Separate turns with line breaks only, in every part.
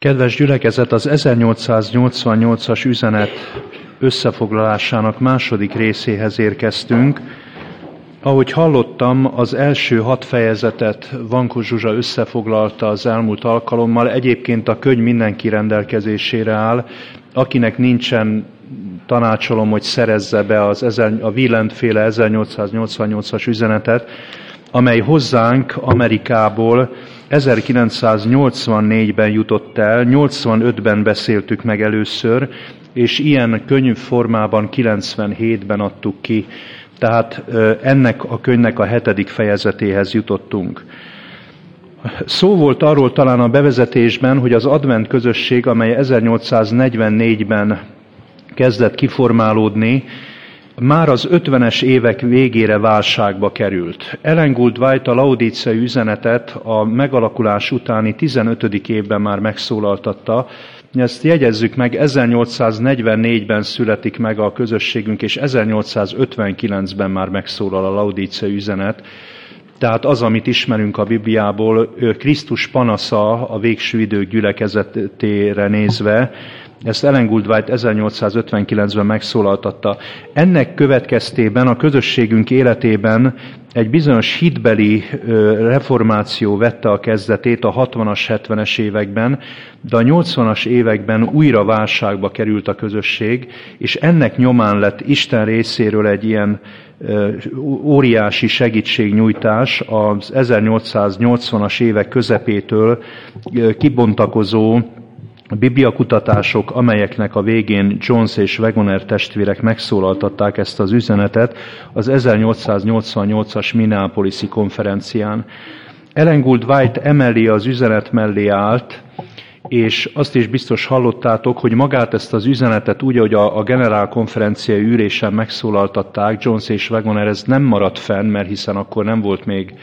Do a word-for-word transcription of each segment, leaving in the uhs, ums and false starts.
Kedves gyülekezet, az ezernyolcszáznyolcvannyolcas üzenet összefoglalásának második részéhez érkeztünk. Ahogy hallottam, az első hat fejezetet Vankos Zsuzsa összefoglalta az elmúlt alkalommal. Egyébként a könyv mindenki rendelkezésére áll. Akinek nincsen, tanácsolom, hogy szerezze be az ezer, a Wieland-féle ezernyolcszáznyolcvannyolcas üzenetet, amely hozzánk Amerikából ezerkilencszáznyolcvannégyben jutott el, nyolcvanötben beszéltük meg először, és ilyen könyvformában kilencvenhétben adtuk ki. Tehát ennek a könyvnek a hetedik fejezetéhez jutottunk. Szó volt arról talán a bevezetésben, hogy az advent közösség, amely ezernyolcszáznegyvennégyben kezdett kiformálódni, már az ötvenes évek végére válságba került. Ellen Gould White a laodíceai üzenetet a megalakulás utáni tizenötödik évben már megszólaltatta. Ezt jegyezzük meg, ezernyolcszáznegyvennégyben születik meg a közösségünk, és ezernyolcszázötvenkilencben már megszólal a laodíceai üzenet. Tehát az, amit ismerünk a Bibliából, Krisztus panasza a végső idők gyülekezetére nézve, ezt Ellen Gould White ezernyolcszázötvenkilencben megszólaltatta. Ennek következtében a közösségünk életében egy bizonyos hitbeli reformáció vette a kezdetét a hatvanas, hetvenes években, de a nyolcvanas években újra válságba került a közösség, és ennek nyomán lett Isten részéről egy ilyen óriási segítségnyújtás az ezernyolcszáznyolcvanas évek közepétől kibontakozó bibliakutatások, amelyeknek a végén Jones és Wagoner testvérek megszólaltatták ezt az üzenetet az ezernyolcszáznyolcvannyolcas Minneapolis-i konferencián. Ellen Gould White emellé az üzenet mellé állt, és azt is biztos hallottátok, hogy magát ezt az üzenetet úgy, ahogy a, a generál konferenciai ülésen megszólaltatták, Jones és Wagoner, ez nem maradt fenn, mert hiszen akkor nem volt még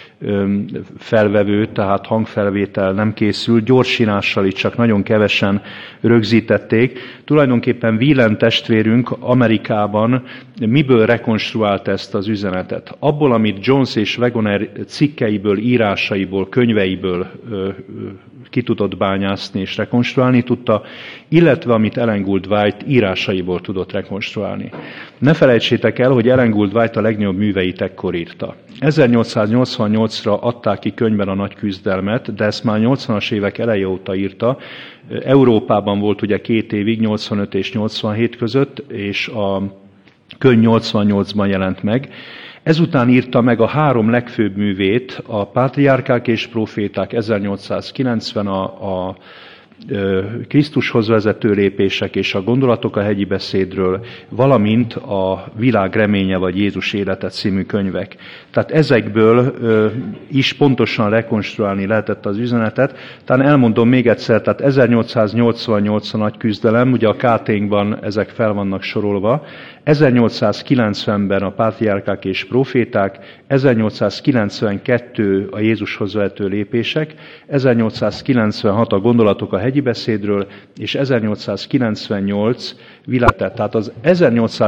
felvevő, tehát hangfelvétel nem készült, gyorsírással itt csak nagyon kevesen rögzítették. Tulajdonképpen Wieland testvérünk Amerikában miből rekonstruálta ezt az üzenetet? Abból, amit Jones és Wagoner cikkeiből, írásaiból, könyveiből ö, ö, ki tudott bányászni és rekonstruálni tudta, illetve amit Ellen Gould White írásaiból tudott rekonstruálni. Ne felejtsétek el, hogy Ellen Gould White a legnagyobb műveit ekkor írta. ezernyolcszáznyolcvannyolcra adták ki könyvben a Nagy küzdelmet, de ezt már nyolcvanas évek eleje óta írta. Európában volt ugye két évig, nyolcvanöt és nyolcvanhét között, és a könyv nyolcvannyolcban jelent meg. Ezután írta meg a három legfőbb művét, a Pátriárkák és Proféták ezernyolcszázkilencven, a, a Krisztushoz vezető lépések és a Gondolatok a hegyi beszédről, valamint a Világ reménye vagy Jézus élete című könyvek. Tehát ezekből is pontosan rekonstruálni lehetett az üzenetet. Talán elmondom még egyszer, tehát ezernyolcszáznyolcvannyolc a Nagy küzdelem, ugye a káténkban ezek fel vannak sorolva, ezernyolcszázkilencvenben a Pátriárkák és Proféták, ezernyolcszázkilencvenkettő a Jézushoz vezető lépések, ezernyolcszázkilencvenhat a Gondolatok a hegyi beszédről, és ezernyolcszázkilencvennyolc világ. Tehát az ezernyolcszáz